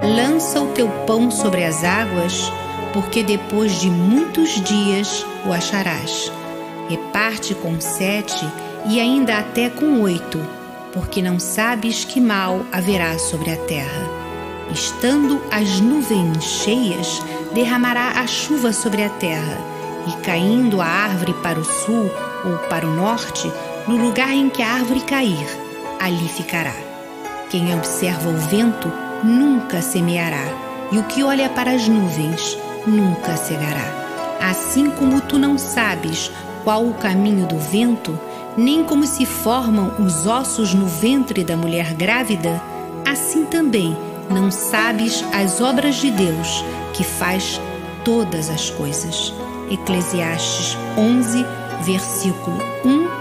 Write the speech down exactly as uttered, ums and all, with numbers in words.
lança o teu pão sobre as águas, porque depois de muitos dias o acharás. Reparte com sete e ainda até com oito, porque não sabes que mal haverá sobre a terra. Estando as nuvens cheias, derramará a chuva sobre a terra, e caindo a árvore para o sul ou para o norte, no lugar em que a árvore cair, ali ficará. Quem observa o vento nunca semeará, e o que olha para as nuvens nunca cegará. Assim como tu não sabes qual o caminho do vento, nem como se formam os ossos no ventre da mulher grávida, assim também não sabes as obras de Deus, que faz todas as coisas. Eclesiastes onze, versículo um